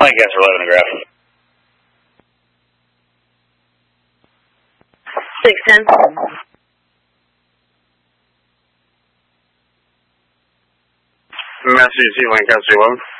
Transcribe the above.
Lancaster 11 to graph. 610. Master UC Lancaster 11.